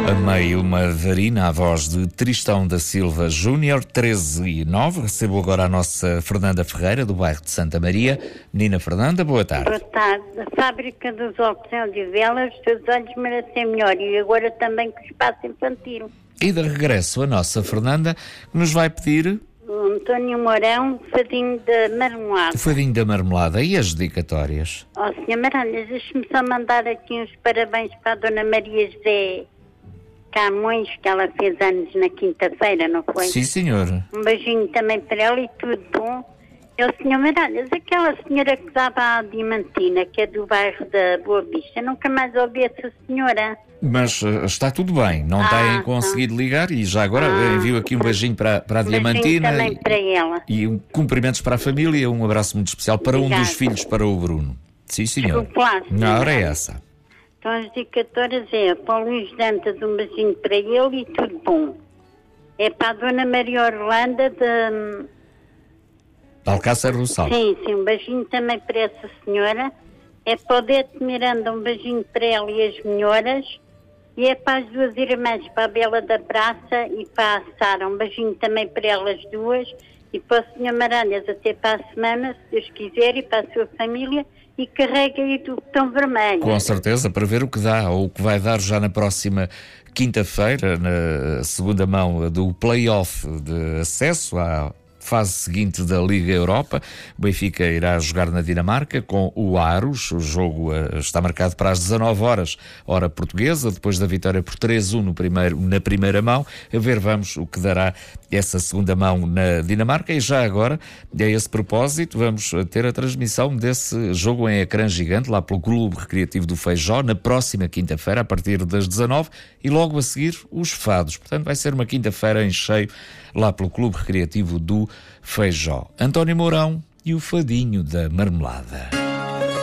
Amei uma varina, a voz de Tristão da Silva Júnior, 13:09. Recebo agora a nossa Fernanda Ferreira, do bairro de Santa Maria. Menina Fernanda, boa tarde. Boa tarde. A fábrica dos óculos em Odivelas, os seus olhos merecem melhor, e agora também com o espaço infantil. E de regresso a nossa Fernanda, que nos vai pedir O António Mourão, fadinho da marmelada. o fadinho da marmelada e as dedicatórias. Ó, Sr. Maralhas, deixe-me só mandar aqui uns parabéns para a Dona Maria José Camões, que ela fez anos na quinta-feira, não foi? Sim, senhora. Um beijinho também para ela e tudo bom. E o Sr. Maralhas, aquela senhora que dava a Diamantina, que é do bairro da Boa Vista, nunca mais ouvi essa senhora. Mas está tudo bem, não têm conseguido ligar e já agora envio aqui um beijinho para a Diamantina também para ela. e cumprimentos para a família, um abraço muito especial para um dos filhos, para o Bruno. Sim, senhor. Desculpe lá, senhora. Na hora é essa. Então as dedicatórias é para o Luís Dantas, um beijinho para ele e tudo bom. É para a Dona Maria Orlando de Alcácer do Sal. Sim, um beijinho também para essa senhora. É para o Dete Miranda, um beijinho para ela e as melhoras. E é para as duas irmãs, para a Bela da Praça e para a Sara, um beijinho também para elas duas. E para o Sr. Maralhas até para a semana, se Deus quiser, e para a sua família. E carrega aí do botão vermelho. Com certeza, para ver o que dá, ou o que vai dar já na próxima quinta-feira, na segunda mão do play-off de acesso à fase seguinte da Liga Europa. O Benfica irá jogar na Dinamarca com o Aros. O jogo está marcado para as 19 horas, hora portuguesa, depois da vitória por 3-1 na primeira mão. A ver, vamos o que dará essa segunda mão na Dinamarca. E já agora, a esse propósito, vamos ter a transmissão desse jogo em ecrã gigante, lá pelo Clube Recreativo do Feijó, na próxima quinta-feira, a partir das 19, e logo a seguir os fados. Portanto, vai ser uma quinta-feira em cheio lá pelo Clube Recreativo do Feijó. António Mourão e o fadinho da marmelada.